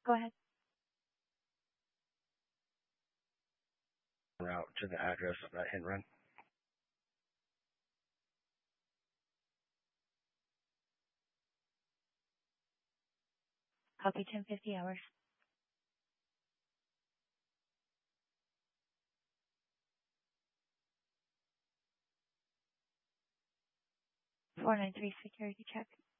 Go ahead. Route to the address of that hit and run. Copy 1050 hours. 493 security check.